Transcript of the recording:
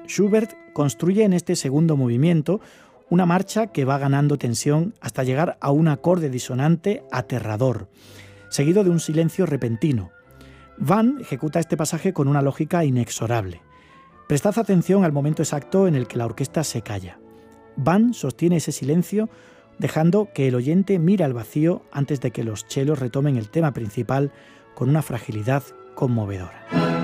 Schubert construye en este segundo movimiento una marcha que va ganando tensión hasta llegar a un acorde disonante aterrador, seguido de un silencio repentino. Vann ejecuta este pasaje con una lógica inexorable. Prestad atención al momento exacto en el que la orquesta se calla. Vann sostiene ese silencio dejando que el oyente mire al vacío antes de que los chelos retomen el tema principal con una fragilidad conmovedora.